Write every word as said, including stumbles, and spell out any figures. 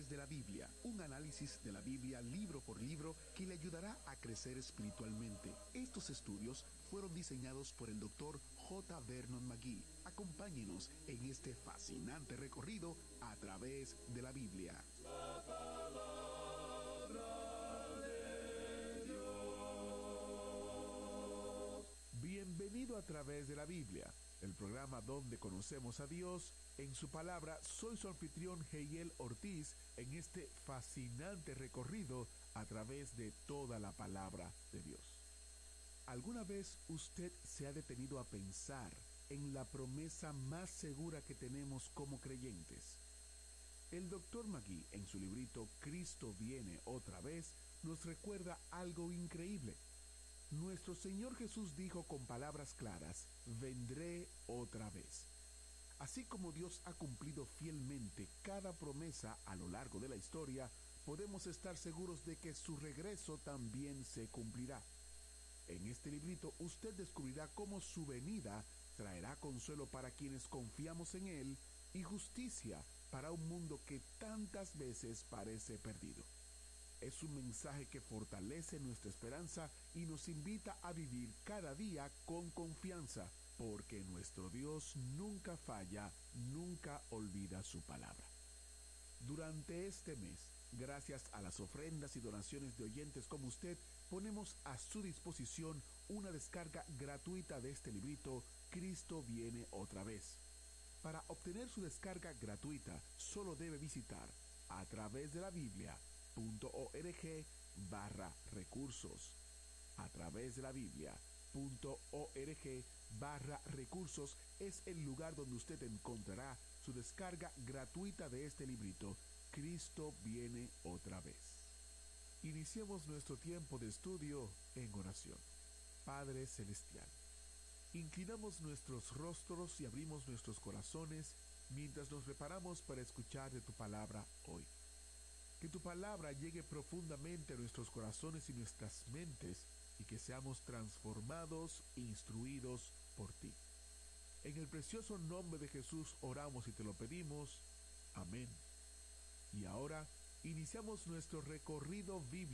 través de la Biblia, un análisis de la Biblia libro por libro que le ayudará a crecer espiritualmente. Estos estudios fueron diseñados por el doctor J. Vernon McGee. Acompáñenos en este fascinante recorrido a través de la Biblia. La palabra de Dios. Bienvenido a través de la Biblia, el programa donde conocemos a Dios en su palabra. Soy su anfitrión Heiel Ortiz en este fascinante recorrido a través de toda la palabra de Dios. ¿Alguna vez usted se ha detenido a pensar en la promesa más segura que tenemos como creyentes? El doctor McGee, en su librito Cristo viene otra vez, nos recuerda algo increíble. Nuestro Señor Jesús dijo con palabras claras: vendré otra vez. Así como Dios ha cumplido fielmente cada promesa a lo largo de la historia, podemos estar seguros de que su regreso también se cumplirá. En este librito usted descubrirá cómo su venida traerá consuelo para quienes confiamos en Él y justicia para un mundo que tantas veces parece perdido. Es un mensaje que fortalece nuestra esperanza y nos invita a vivir cada día con confianza, porque nuestro Dios nunca falla, nunca olvida su palabra. Durante este mes, gracias a las ofrendas y donaciones de oyentes como usted, ponemos a su disposición una descarga gratuita de este librito, Cristo viene otra vez. Para obtener su descarga gratuita, solo debe visitar a través de la Biblia punto org barra recursos. A través de la Biblia punto org barra recursos es el lugar donde usted encontrará su descarga gratuita de este librito, Cristo viene otra vez. Iniciemos nuestro tiempo de estudio en oración. Padre Celestial, inclinamos nuestros rostros y abrimos nuestros corazones mientras nos preparamos para escuchar de tu palabra hoy. Que tu palabra llegue profundamente a nuestros corazones y nuestras mentes y que seamos transformados e instruidos por ti. En el precioso nombre de Jesús oramos y te lo pedimos. Amén. Y ahora iniciamos nuestro recorrido bíblico